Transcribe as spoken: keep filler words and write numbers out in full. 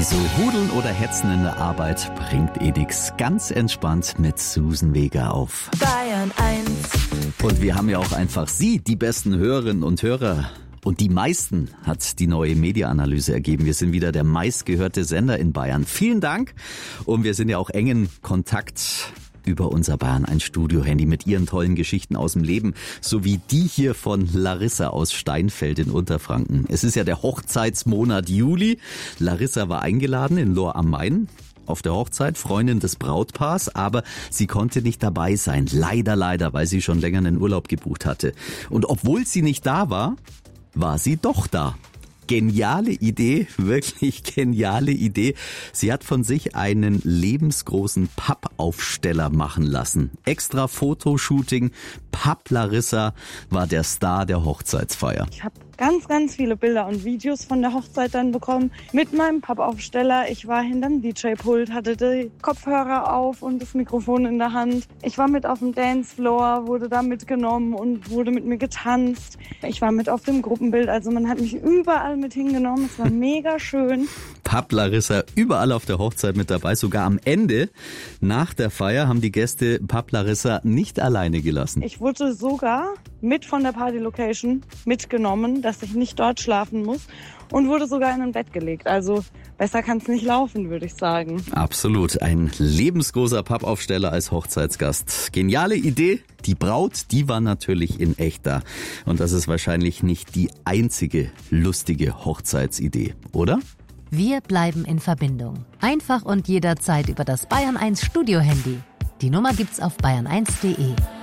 So hudeln oder hetzen in der Arbeit bringt eh nix. Ganz entspannt mit Susan Vega auf Bayern eins. Und wir haben ja auch einfach Sie, die besten Hörerinnen und Hörer. Und die meisten hat die neue Media-Analyse ergeben. Wir sind wieder der meistgehörte Sender in Bayern. Vielen Dank. Und wir sind ja auch engen Kontakt über unser Bayern eins Studio-Handy mit ihren tollen Geschichten aus dem Leben, sowie die hier von Larissa aus Steinfeld in Unterfranken. Es ist ja der Hochzeitsmonat Juli. Larissa war eingeladen in Lohr am Main auf der Hochzeit, Freundin des Brautpaars, aber sie konnte nicht dabei sein. Leider, leider, weil sie schon länger einen Urlaub gebucht hatte. Und obwohl sie nicht da war, war sie doch da. Geniale Idee, wirklich geniale Idee. Sie hat von sich einen lebensgroßen Pappaufsteller machen lassen. Extra Fotoshooting. Papp Larissa war der Star der Hochzeitsfeier. Ich habe ganz, ganz viele Bilder und Videos von der Hochzeit dann bekommen mit meinem Pappaufsteller. Ich war hinterm D J-Pult, hatte die Kopfhörer auf und das Mikrofon in der Hand. Ich war mit auf dem Dancefloor, wurde da mitgenommen und wurde mit mir getanzt. Ich war mit auf dem Gruppenbild, also man hat mich überall mit hingenommen. Es war mega schön. Papp Larissa überall auf der Hochzeit mit dabei. Sogar am Ende, nach der Feier, haben die Gäste Papp Larissa nicht alleine gelassen. Ich wurde sogar mit von der Party-Location mitgenommen, dass ich nicht dort schlafen muss, und wurde sogar in ein Bett gelegt. Also besser kann es nicht laufen, würde ich sagen. Absolut. Ein lebensgroßer Pappaufsteller als Hochzeitsgast. Geniale Idee. Die Braut, die war natürlich in echt da. Und das ist wahrscheinlich nicht die einzige lustige Hochzeitsidee, oder? Wir bleiben in Verbindung. Einfach und jederzeit über das Bayern eins Studio-Handy. Die Nummer gibt's auf bayern eins punkt de.